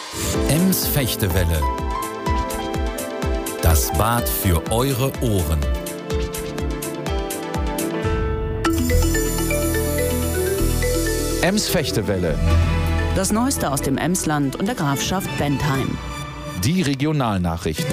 Ems-Fechtewelle. Das Bad für eure Ohren. Ems-Fechtewelle. Das Neueste aus dem Emsland und der Grafschaft Bentheim. Die Regionalnachrichten.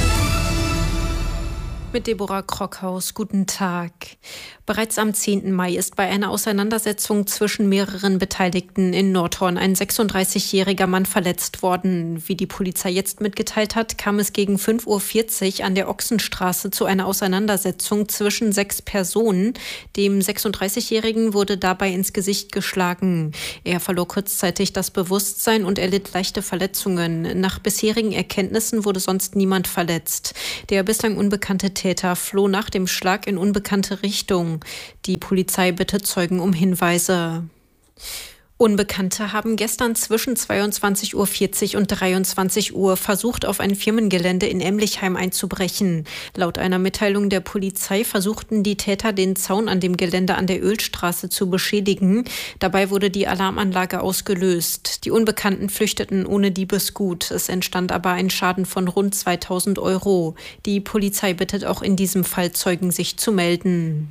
Mit Deborah Krockhaus, guten Tag. Bereits am 10. Mai ist bei einer Auseinandersetzung zwischen mehreren Beteiligten in Nordhorn ein 36-jähriger Mann verletzt worden. Wie die Polizei jetzt mitgeteilt hat, kam es gegen 5:40 Uhr an der Ochsenstraße zu einer Auseinandersetzung zwischen 6 Personen. Dem 36-jährigen wurde dabei ins Gesicht geschlagen. Er verlor kurzzeitig das Bewusstsein und erlitt leichte Verletzungen. Nach bisherigen Erkenntnissen wurde sonst niemand verletzt. Der bislang unbekannte Täter floh nach dem Schlag in unbekannte Richtung. Die Polizei bittet Zeugen um Hinweise. Unbekannte haben gestern zwischen 22:40 Uhr und 23 Uhr versucht, auf ein Firmengelände in Emlichheim einzubrechen. Laut einer Mitteilung der Polizei versuchten die Täter, den Zaun an dem Gelände an der Ölstraße zu beschädigen. Dabei wurde die Alarmanlage ausgelöst. Die Unbekannten flüchteten ohne Diebesgut. Es entstand aber ein Schaden von rund 2.000 Euro. Die Polizei bittet auch in diesem Fall Zeugen, sich zu melden.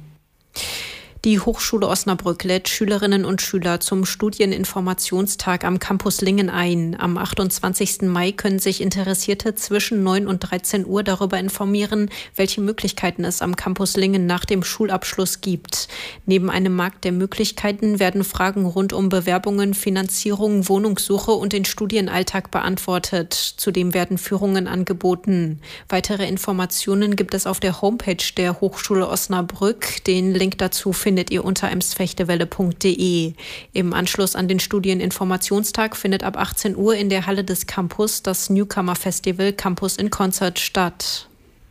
Die Hochschule Osnabrück lädt Schülerinnen und Schüler zum Studieninformationstag am Campus Lingen ein. Am 28. Mai können sich Interessierte zwischen 9 und 13 Uhr darüber informieren, welche Möglichkeiten es am Campus Lingen nach dem Schulabschluss gibt. Neben einem Markt der Möglichkeiten werden Fragen rund um Bewerbungen, Finanzierung, Wohnungssuche und den Studienalltag beantwortet. Zudem werden Führungen angeboten. Weitere Informationen gibt es auf der Homepage der Hochschule Osnabrück. Den Link dazu findet ihr unter emsfechtewelle.de. Im Anschluss an den Studieninformationstag findet ab 18 Uhr in der Halle des Campus das Newcomer Festival Campus in Concert statt.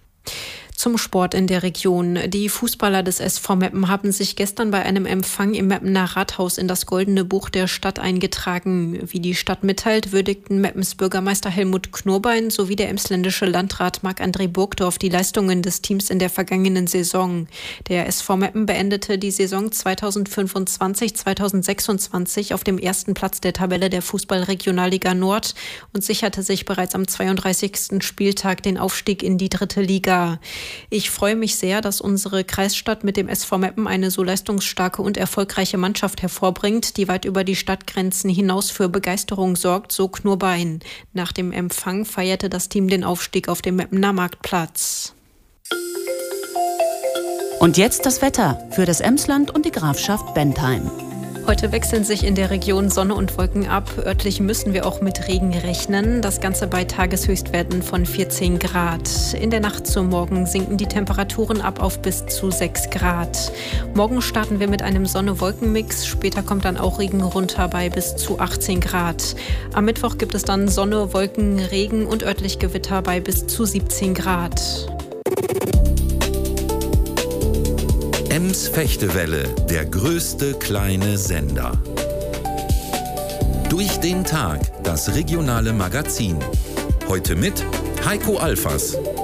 Zum Sport in der Region. Die Fußballer des SV Meppen haben sich gestern bei einem Empfang im Meppener Rathaus in das Goldene Buch der Stadt eingetragen. Wie die Stadt mitteilt, würdigten Meppens Bürgermeister Helmut Knurbein sowie der emsländische Landrat Marc-André Burgdorf die Leistungen des Teams in der vergangenen Saison. Der SV Meppen beendete die Saison 2025/2026 auf dem ersten Platz der Tabelle der Fußball-Regionalliga Nord und sicherte sich bereits am 32. Spieltag den Aufstieg in die 3. Liga. Ich freue mich sehr, dass unsere Kreisstadt mit dem SV Meppen eine so leistungsstarke und erfolgreiche Mannschaft hervorbringt, die weit über die Stadtgrenzen hinaus für Begeisterung sorgt, so Knurbein. Nach dem Empfang feierte das Team den Aufstieg auf dem Meppener Marktplatz. Und jetzt das Wetter für das Emsland und die Grafschaft Bentheim. Heute wechseln sich in der Region Sonne und Wolken ab. Örtlich müssen wir auch mit Regen rechnen. Das Ganze bei Tageshöchstwerten von 14 Grad. In der Nacht zum Morgen sinken die Temperaturen ab auf bis zu 6 Grad. Morgen starten wir mit einem Sonne-Wolken-Mix. Später kommt dann auch Regen runter bei bis zu 18 Grad. Am Mittwoch gibt es dann Sonne, Wolken, Regen und örtlich Gewitter bei bis zu 17 Grad. Ems-Fechtewelle, der größte kleine Sender. Durch den Tag, das regionale Magazin. Heute mit Heiko Alfers.